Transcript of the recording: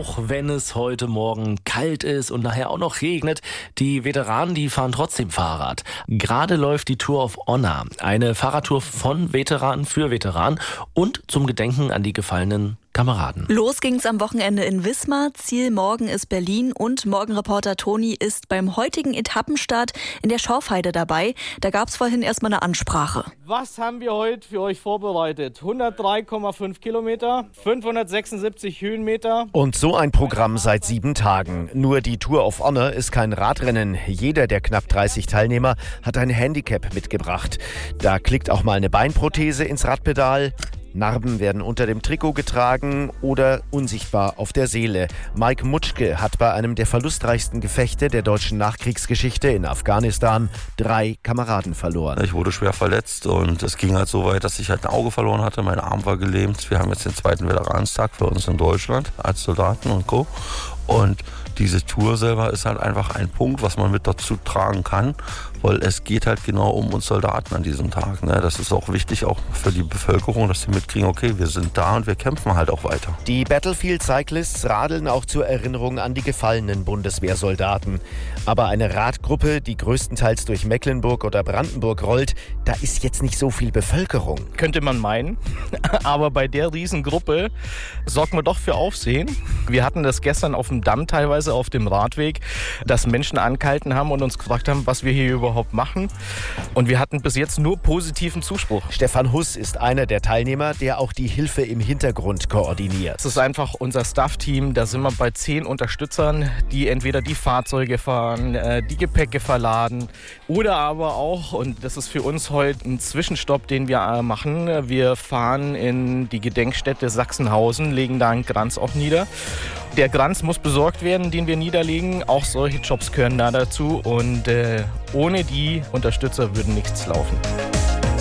auch wenn es heute Morgen kalt ist und nachher auch noch regnet, die Veteranen, die fahren trotzdem Fahrrad. Gerade läuft die Tour of Honor, eine Fahrradtour von Veteranen für Veteranen und zum Gedenken an die gefallenen Kameraden. Los ging's am Wochenende in Wismar. Ziel morgen ist Berlin und Morgenreporter Toni ist beim heutigen Etappenstart in der Schorfheide dabei. Da gab's vorhin erstmal eine Ansprache. Was haben wir heute für euch vorbereitet? 103,5 Kilometer, 576 Höhenmeter. Und so ein Programm seit 7 Tagen. Nur die Tour of Honor ist kein Radrennen. Jeder der knapp 30 Teilnehmer hat ein Handicap mitgebracht. Da klickt auch mal eine Beinprothese ins Radpedal. Narben werden unter dem Trikot getragen oder unsichtbar auf der Seele. Mike Mutschke hat bei einem der verlustreichsten Gefechte der deutschen Nachkriegsgeschichte in Afghanistan 3 Kameraden verloren. Ich wurde schwer verletzt und es ging halt so weit, dass ich halt ein Auge verloren hatte. Mein Arm war gelähmt. Wir haben jetzt den 2. Veteranstag für uns in Deutschland als Soldaten und Co. Und diese Tour selber ist halt einfach ein Punkt, was man mit dazu tragen kann, weil es geht halt genau um uns Soldaten an diesem Tag. Ne? Das ist auch wichtig, auch für die Bevölkerung, dass sie mitkriegen, okay, wir sind da und wir kämpfen halt auch weiter. Die Battlefield Cyclists radeln auch zur Erinnerung an die gefallenen Bundeswehrsoldaten. Aber eine Radgruppe, die größtenteils durch Mecklenburg oder Brandenburg rollt, da ist jetzt nicht so viel Bevölkerung. Könnte man meinen, aber bei der Riesengruppe sorgt man doch für Aufsehen. Wir hatten das gestern auf dem Damm teilweise auf dem Radweg, dass Menschen angehalten haben und uns gefragt haben, was wir hier überhaupt machen. Und wir hatten bis jetzt nur positiven Zuspruch. Stefan Huss ist einer der Teilnehmer, der auch die Hilfe im Hintergrund koordiniert. Das ist einfach unser Staff-Team. Da sind wir bei 10 Unterstützern, die entweder die Fahrzeuge fahren, die Gepäcke verladen oder aber auch, und das ist für uns heute ein Zwischenstopp, den wir machen, wir fahren in die Gedenkstätte Sachsenhausen, legen da einen Kranz auch nieder. Der Kranz muss besorgt werden, den wir niederlegen. Auch solche Jobs gehören da dazu und ohne die Unterstützer würde nichts laufen.